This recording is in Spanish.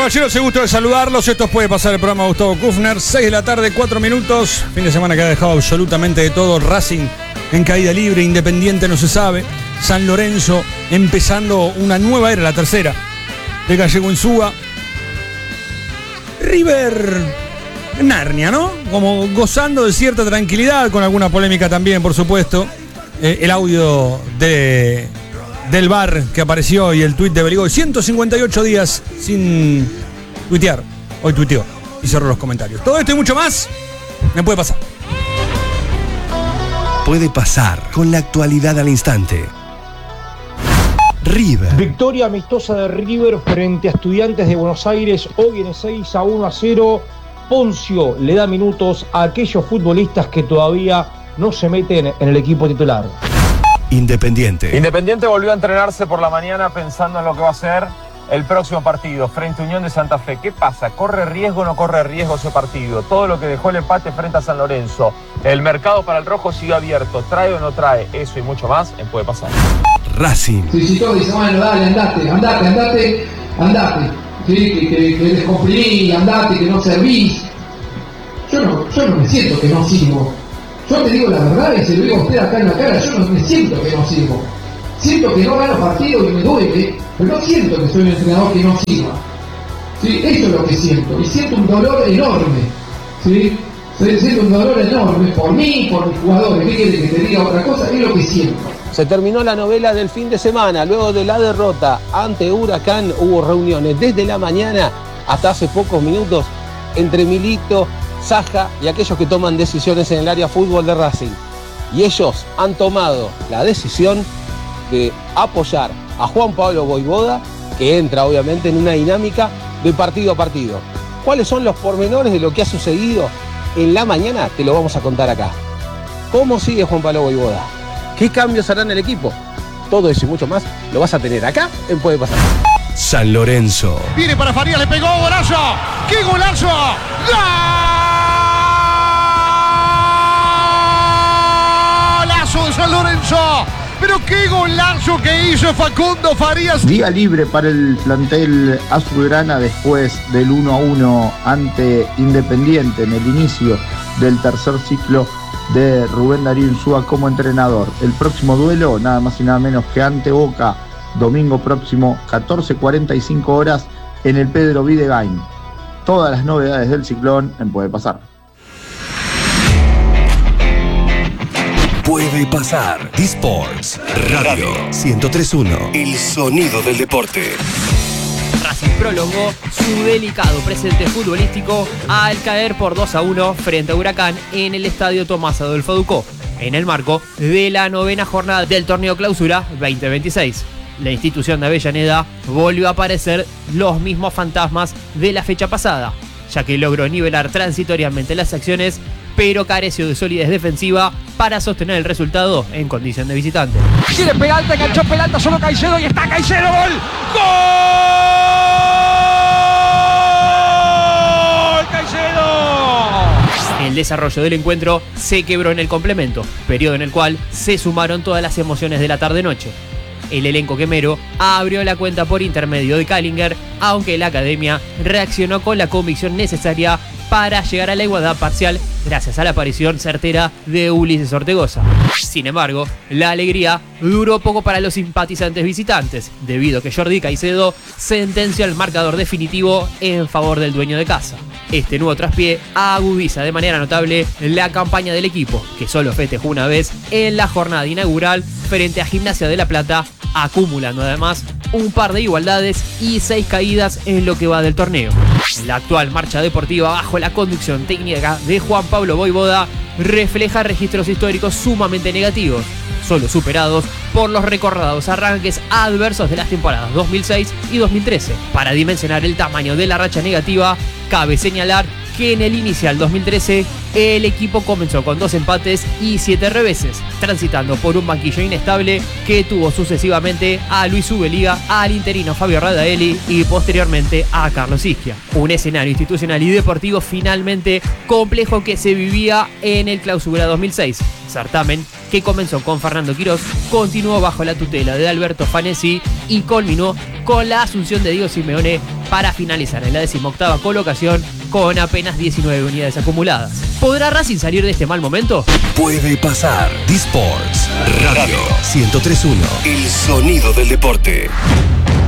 caballeros, el gusto de saludarlos. Esto puede pasar el programa Gustavo Kufner. 6 de la tarde, 4 minutos. Fin de semana que ha dejado absolutamente de todo. Racing en caída libre, Independiente no se sabe. San Lorenzo empezando una nueva era, la tercera de Gallego Insúa. River Narnia, ¿no? Como gozando de cierta tranquilidad, con alguna polémica también, por supuesto. El audio del VAR que apareció y el tuit de Berigoy. 158 días sin tuitear. Hoy tuiteó y cerró los comentarios. Todo esto y mucho más me puede pasar. Puede pasar con la actualidad al instante. River. Victoria amistosa de River frente a Estudiantes de Buenos Aires. Hoy en el 6-1. Poncio le da minutos a aquellos futbolistas que todavía no se meten en el equipo titular. Independiente volvió a entrenarse por la mañana pensando en lo que va a ser el próximo partido frente a Unión de Santa Fe. ¿Qué pasa? ¿Corre riesgo o no corre riesgo ese partido? Todo lo que dejó el empate frente a San Lorenzo. El mercado para el rojo sigue abierto. ¿Trae o no trae? Eso y mucho más Puede Pasar. Racing. Si todo dice, bueno, dale, andate. Sí, que descomprimí, andate, que no servís. Yo no me siento que no sirvo. Yo te digo la verdad y se lo digo a usted acá en la cara, yo no me siento que no sirvo. Siento que no gano partido y me duele, pero no siento que soy un entrenador que no sirva. ¿Sí? Eso es lo que siento. Y siento un dolor enorme. ¿Sí? Siento un dolor enorme por mí, por mis jugadores. ¿Qué quiere que te diga otra cosa? Es lo que siento. Se terminó la novela del fin de semana. Luego de la derrota ante Huracán hubo reuniones desde la mañana hasta hace pocos minutos entre Milito, Saja y aquellos que toman decisiones en el área fútbol de Racing. Y ellos han tomado la decisión de apoyar a Juan Pablo Vojvoda, que entra obviamente en una dinámica de partido a partido. ¿Cuáles son los pormenores de lo que ha sucedido en la mañana? Te lo vamos a contar acá. ¿Cómo sigue Juan Pablo Vojvoda? ¿Qué cambios hará en el equipo? Todo eso y mucho más lo vas a tener acá en Puede Pasar. San Lorenzo. Viene para Farías, le pegó, golazo. ¡Qué golazo! ¡Golazo de San Lorenzo! Pero qué golazo que hizo Facundo Farías. Día libre para el plantel azulgrana después del 1-1 ante Independiente en el inicio del tercer ciclo de Rubén Darío Insúa como entrenador. El próximo duelo, nada más y nada menos que ante Boca, domingo próximo, 14:45 horas, en el Pedro Videgain. Todas las novedades del ciclón en Puede Pasar. Puede pasar. D-Sports Radio 103.1. El sonido del deporte. Racing prolongó su delicado presente futbolístico al caer por 2-1 frente a Huracán en el estadio Tomás Adolfo Ducó, en el marco de la 9ª jornada del torneo Clausura 2026. La institución de Avellaneda volvió a aparecer los mismos fantasmas de la fecha pasada, ya que logró nivelar transitoriamente las acciones, pero careció de solidez defensiva para sostener el resultado en condición de visitante. Quiere Peralta, enganchó Peralta, solo Caicedo y está Caicedo, ¡gol! ¡Gol! ¡Caicedo! El desarrollo del encuentro se quebró en el complemento, periodo en el cual se sumaron todas las emociones de la tarde-noche. El elenco quemero abrió la cuenta por intermedio de Kallinger, aunque la academia reaccionó con la convicción necesaria para llegar a la igualdad parcial gracias a la aparición certera de Ulises Ortegoza. Sin embargo, la alegría duró poco para los simpatizantes visitantes, debido a que Jordi Caicedo sentenció el marcador definitivo en favor del dueño de casa. Este nuevo traspié agudiza de manera notable la campaña del equipo, que solo festejó una vez en la jornada inaugural frente a Gimnasia de La Plata, acumulando además un par de igualdades y 6 caídas en lo que va del torneo. La actual marcha deportiva bajo la conducción técnica de Juan Pablo Vojvoda refleja registros históricos sumamente negativos, solo superados por los recordados arranques adversos de las temporadas 2006 y 2013. Para dimensionar el tamaño de la racha negativa, cabe señalar que en el inicial 2013 el equipo comenzó con 2 empates y 7 reveses, transitando por un banquillo inestable que tuvo sucesivamente a Luis Ubeliga, al interino Fabio Radaelli y posteriormente a Carlos Ischia. Un escenario institucional y deportivo finalmente complejo que se vivía en el Clausura 2006, certamen que comenzó con Fernando Quirós, continuó bajo la tutela de Alberto Fanesi y culminó con la asunción de Diego Simeone para finalizar en la 18ª colocación con apenas 19 unidades acumuladas. ¿Podrá Racing salir de este mal momento? Puede pasar. D-Sports Radio 103.1. El sonido del deporte.